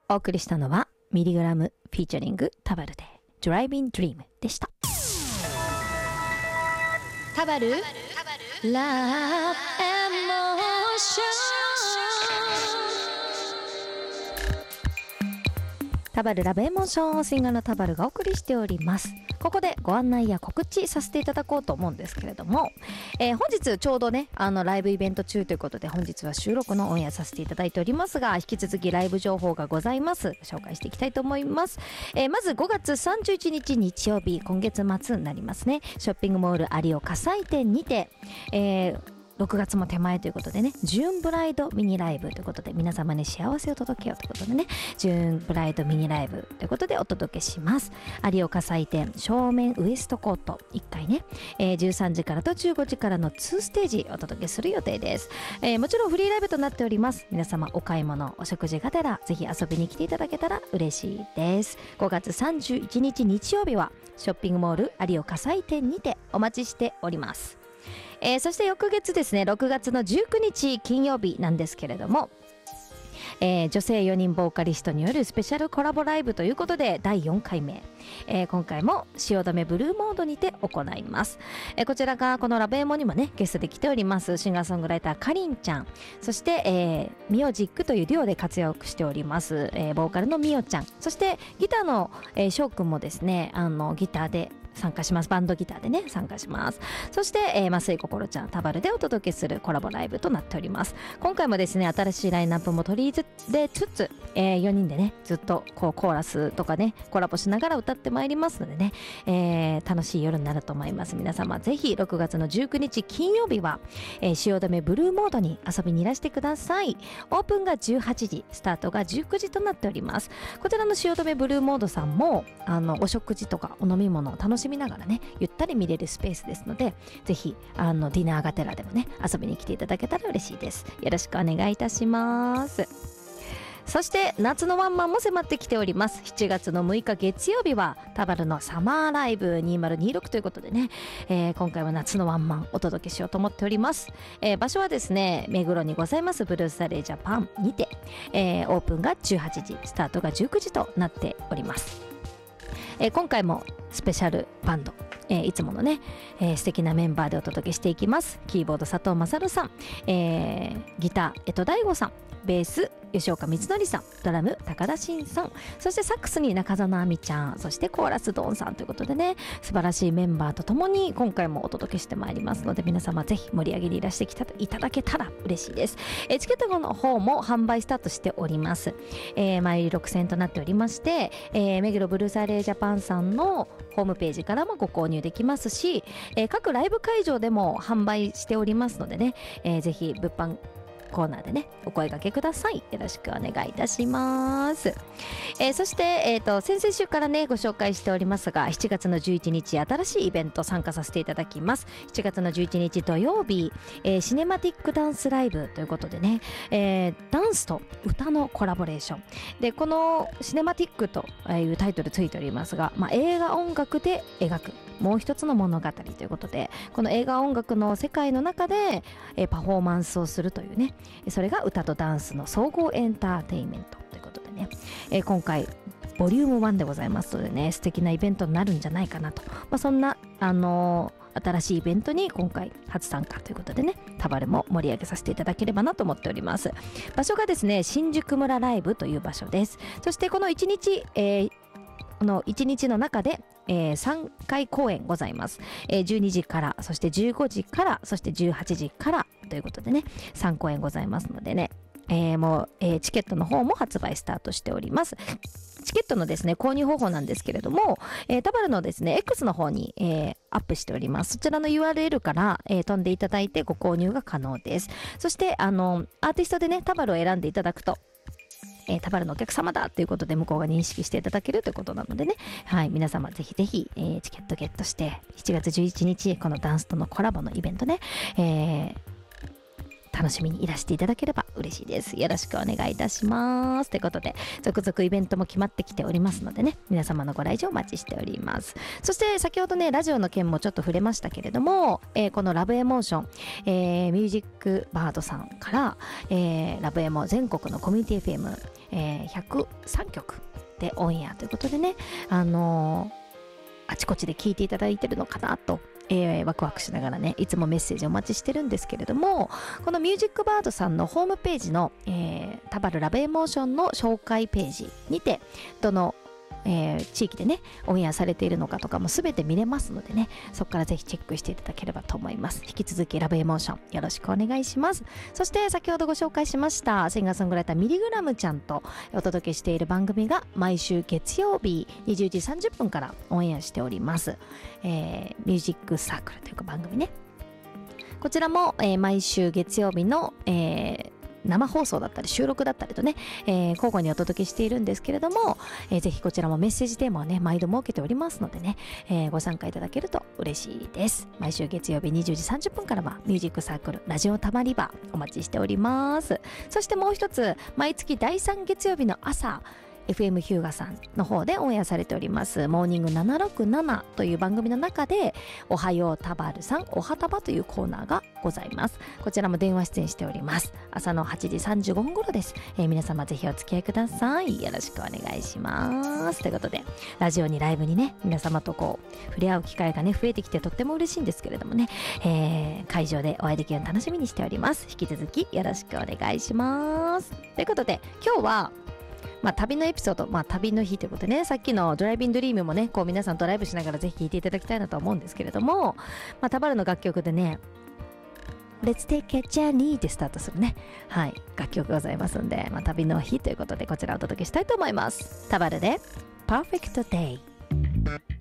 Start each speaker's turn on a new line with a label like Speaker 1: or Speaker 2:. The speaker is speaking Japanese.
Speaker 1: お送りしたのはミリグラムフィーチャリングタバルでドライビンドリームでした。タバルラブエモーション、タバルラブエモーション、シンガーのタバルがお送りしております。ここでご案内や告知させていただこうと思うんですけれども、本日ちょうどねライブイベント中ということで、本日は収録のオンエアさせていただいておりますが、引き続きライブ情報がございます。紹介していきたいと思います。まず5月31日日曜日、今月末になりますね、ショッピングモール有岡祭店にて、6月も手前ということでね、ジューンブライドミニライブということで、皆様に幸せを届けようということでね、ジューンブライドミニライブということでお届けします。有岡祭店正面ウエストコート1階ね、13時からと15時からの2ステージお届けする予定です。もちろんフリーライブとなっております。皆様お買い物お食事がてらぜひ遊びに来ていただけたら嬉しいです。5月31日日曜日はショッピングモール有岡祭店にてお待ちしております。そして翌月ですね、6月の19日金曜日なんですけれども、女性4人ボーカリストによるスペシャルコラボライブということで第4回目、今回も汐留ブルーモードにて行います。こちらがこのラブエモにもねゲストで来ておりますシンガーソングライターかりんちゃん、そして、ミオジックというデュオで活躍しております、ボーカルのみおちゃん、そしてギターの翔くんもですねギターで参加します。バンドギターでね参加します。そして、増井心ちゃんタバルでお届けするコラボライブとなっております。今回もですね新しいラインナップも取り入れつつ、4人でねずっとこうコーラスとかねコラボしながら歌ってまいりますのでね、楽しい夜になると思います。皆様ぜひ6月の19日金曜日は、汐留ブルーモードに遊びにいらしてください。オープンが18時、スタートが19時となっております。こちらの汐留ブルーモードさんもお食事とかお飲み物を楽しみながらねゆったり見れるスペースですので、ぜひディナーがてらでもね遊びに来ていただけたら嬉しいです。よろしくお願いいたします。そして夏のワンマンも迫ってきております。7月の6日月曜日はタバルのサマーライブ2026ということでね、今回は夏のワンマンお届けしようと思っております。場所はですね目黒にございますブルースタレージャパンにて、オープンが18時スタートが19時となっております。今回もスペシャルバンド、いつものね、素敵なメンバーでお届けしていきます。キーボード佐藤勝さん、ギター江戸大吾さん、ベース吉岡光則さん、ドラム高田真さん、そしてサックスに中園亜美ちゃん、そしてコーラスドンさんということでね素晴らしいメンバーとともに今回もお届けしてまいりますので、皆様ぜひ盛り上げにいらしていただけたら嬉しいです。チケットの方も販売スタートしております。前売り6000円となっておりまして、目黒ブルーサレージャパンさんのホームページからもご購入できますし、各ライブ会場でも販売しておりますのでね、ぜひ物販コーナーでねお声掛けください。よろしくお願いいたします。そして、先々週からねご紹介しておりますが、7月の11日新しいイベント参加させていただきます。7月の11日土曜日、シネマティックダンスライブということでね、ダンスと歌のコラボレーションで、このシネマティックというタイトルついておりますが、映画音楽で描くもう一つの物語ということで、この映画音楽の世界の中で、パフォーマンスをするというね、それが歌とダンスの総合エンターテインメントということでね、今回ボリューム1でございますのでね素敵なイベントになるんじゃないかなと、そんな新しいイベントに今回初参加ということでね、タバルも盛り上げさせていただければなと思っております。場所がですね新宿村ライブという場所です。そしてこの1日、この1日の中で、3回公演ございます。12時から、そして15時から、そして18時からということでね、3公演ございますのでね、もう、チケットの方も発売スタートしております。チケットのですね購入方法なんですけれども、タバルのですね X の方に、アップしております。そちらの URL から、飛んでいただいてご購入が可能です。そしてアーティストでねタバルを選んでいただくとタバルのお客様だということで向こうが認識していただけるということなのでね、はい、皆様ぜひぜひ、チケットゲットして7月11日このダンスとのコラボのイベントね、楽しみにいらしていただければ嬉しいです。よろしくお願いいたします。ということで続々イベントも決まってきておりますのでね、皆様のご来場お待ちしております。そして先ほどねラジオの件もちょっと触れましたけれども、このラブエモーション、ミュージックバードさんから、ラブエモ全国のコミュニティ FM 103曲でオンエアということでね、あちこちで聞いていただいてるのかなと、ワクワクしながらね、いつもメッセージお待ちしてるんですけれども、このミュージックバードさんのホームページの、タバルラブエモーションの紹介ページにて、どの地域でねオンエアされているのかとかも全て見れますのでね、そこからぜひチェックしていただければと思います。引き続きラブエモーションよろしくお願いします。そして先ほどご紹介しましたシンガーソングライターミリグラムちゃんとお届けしている番組が毎週月曜日20時30分からオンエアしております、ミュージックサークルというか番組ね、こちらも、毎週月曜日の、生放送だったり収録だったりとね、交互にお届けしているんですけれども、ぜひこちらもメッセージテーマをね毎度設けておりますのでね、ご参加いただけると嬉しいです。毎週月曜日20時30分からはミュージックサークルラジオたまり場お待ちしております。そしてもう一つ、毎月第3月曜日の朝FM ヒューガさんの方でオンエアされておりますモーニング767という番組の中でおはようたばるさんおはたばというコーナーがございます。こちらも電話出演しております。朝の8時35分頃です。皆様ぜひお付き合いください。よろしくお願いしますということで、ラジオにライブにね皆様とこう触れ合う機会がね増えてきてとっても嬉しいんですけれどもね、会場でお会いできるの楽しみにしております。引き続きよろしくお願いしますということで、今日は旅のエピソード、旅の日ということでね、さっきのドライビンドリームもねこう皆さんドライブしながらぜひ聴いていただきたいなと思うんですけれども、タバルの楽曲でね Let's take a journey でスタートするね、楽曲ございますんで、旅の日ということでこちらをお届けしたいと思います。タバルで Perfect Day。